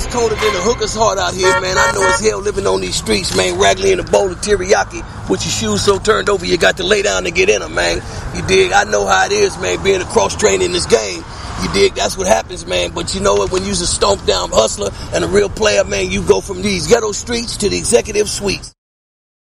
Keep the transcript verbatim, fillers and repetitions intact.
it's colder than a hooker's heart out here, man. I know it's hell living on these streets, man. Raggedy in a bowl of teriyaki with your shoes so turned over you got to lay down to get in them, man. You dig? I know how it is, man, being a cross-trainer in this game. You dig? That's what happens, man. But you know what? When you're a stomped-down hustler and a real player, man, you go from these ghetto streets to the executive suites.